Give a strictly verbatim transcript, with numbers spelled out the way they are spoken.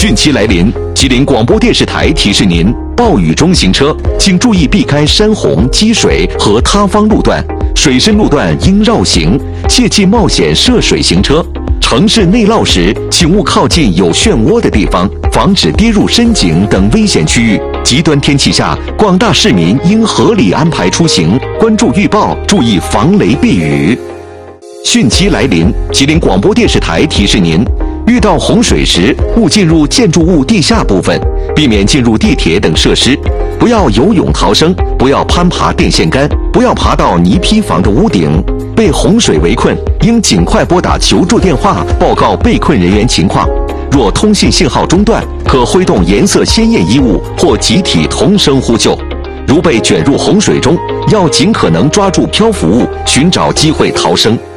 汛期来临，吉林广播电视台提示您：暴雨中行车，请注意避开山洪、积水和塌方路段，水深路段应绕行，切忌冒险涉水行车。城市内涝时，请勿靠近有漩涡的地方，防止跌入深井等危险区域。极端天气下，广大市民应合理安排出行，关注预报，注意防雷避雨。汛期来临，吉林广播电视台提示您：遇到洪水时，勿进入建筑物地下部分，避免进入地铁等设施。不要游泳逃生，不要攀爬电线杆，不要爬到泥坯房的屋顶。被洪水围困，应尽快拨打求助电话，报告被困人员情况。若通信信号中断，可挥动颜色鲜艳衣物或集体同声呼救。如被卷入洪水中，要尽可能抓住漂浮物，寻找机会逃生。